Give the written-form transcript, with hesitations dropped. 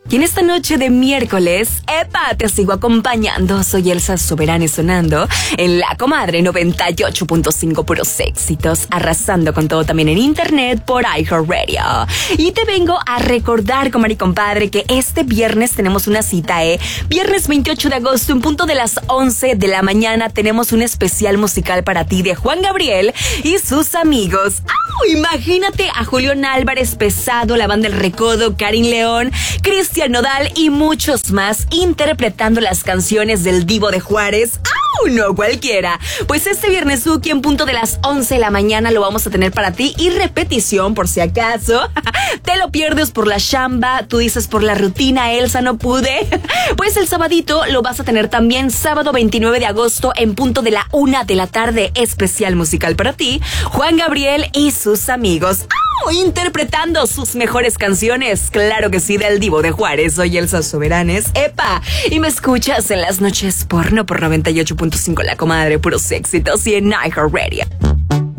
Y en esta noche de miércoles, te sigo acompañando. Soy Elsa Soberane sonando en La Comadre 98.5, puros éxitos, arrasando con todo también en internet por iHeartRadio. Y te vengo a recordar, comadre y compadre, que este viernes tenemos una cita, Viernes 28 de agosto, en punto de las 11 de la mañana, tenemos un especial musical para ti de Juan Gabriel y sus amigos. Imagínate a Julián Álvarez, Pesado, la banda El Recodo, Karin León, Cristian Nodal y muchos más interpretando las canciones del Divo de Juárez. No cualquiera. Pues este viernes Suki en punto de las 11 de la mañana lo vamos a tener para ti y repetición por si acaso te lo pierdes por la chamba, tú dices por la rutina, Elsa, no pude. Pues el sabadito lo vas a tener también, sábado 29 de agosto en punto de la 1 de la tarde, especial musical para ti, Juan Gabriel y sus amigos. Interpretando sus mejores canciones, claro que sí, del Divo de Juárez. Soy Elsa Soberanes, y me escuchas en las noches porno por 98.5 La Comadre, puros éxitos y en iHeartRadio.